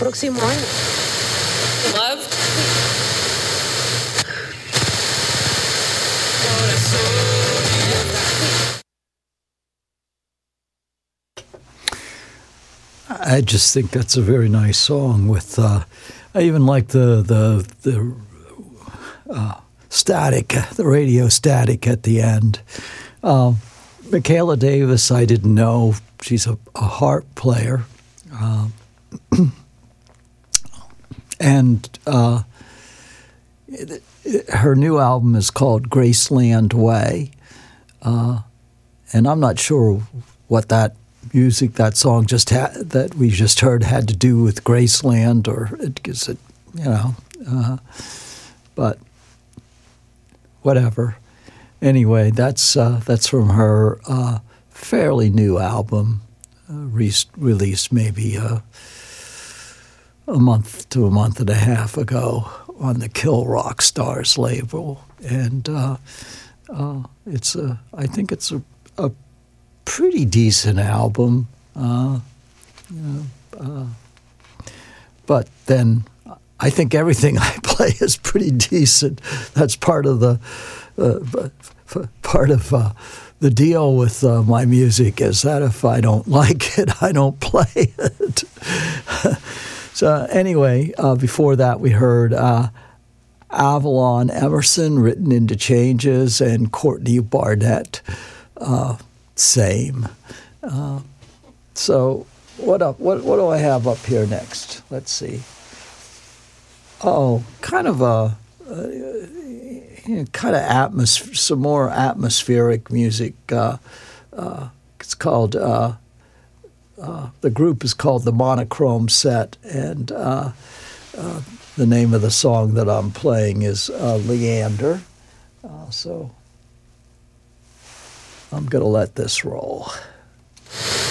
próximo año. Love. I just think that's a very nice song. With I even like the static, the radio static at the end. Michaela Davis, I didn't know. She's a harp player. And her new album is called Graceland Way. And I'm not sure what that music, that song that we just heard had to do with Graceland, or is it, but whatever. Anyway, that's from her fairly new album, released maybe a month to a month and a half ago on the Kill Rock Stars label, and I think it's a pretty decent album, but then I think everything I play is pretty decent. That's part of the deal with my music, is that if I don't like it, I don't play it. So anyway, before that we heard Avalon Emerson, Written into Changes, and Courtney Barnett, Same. So what do I have up here next? Let's see. Oh, kind of some more atmospheric music. It's called the group is called the Monochrome Set, and the name of the song that I'm playing is Leander. So I'm going to let this roll.